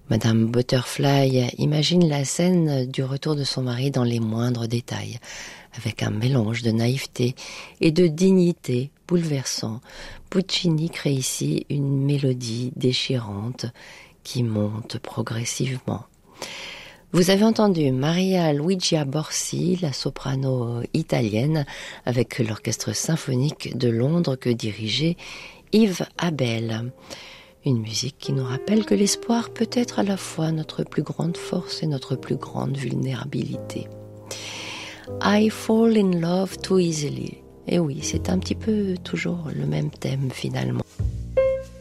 Madame Butterfly imagine la scène du retour de son mari dans les moindres détails, avec un mélange de naïveté et de dignité bouleversant. Puccini crée ici une mélodie déchirante qui monte progressivement. Vous avez entendu Maria Luigia Borsi, la soprano italienne, avec l'orchestre symphonique de Londres que dirigeait Yves Abel. Une musique qui nous rappelle que l'espoir peut être à la fois notre plus grande force et notre plus grande vulnérabilité. I fall in love too easily. Et oui, c'est un petit peu toujours le même thème finalement.